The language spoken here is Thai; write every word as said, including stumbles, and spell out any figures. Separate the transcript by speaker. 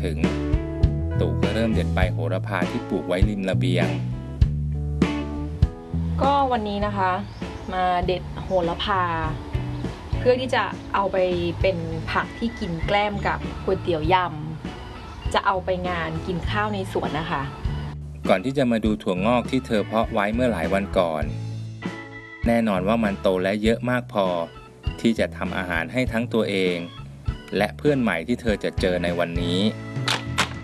Speaker 1: ถึงตู่ก็เริ่มเด็ดใบโหระพาที่ปลูกไว้ริมระเบียง
Speaker 2: ก็วันนี้นะคะมาเด็ดโหระพาเพื่อที่จะเอาไปเป็นผักที่กินแกล้มกับก๋วยเตี๋ยวยำจะเอาไปงานกินข้าวในสวนนะคะ
Speaker 1: ก่อนที่จะมาดูถั่วงอกที่เธอเพาะไว้เมื่อหลายวันก่อนแน่นอนว่ามันโตและเยอะมากพอที่จะทำอาหารให้ทั้งตัวเองและเพื่อนใหม่ที่เธอจะเจอในวันนี้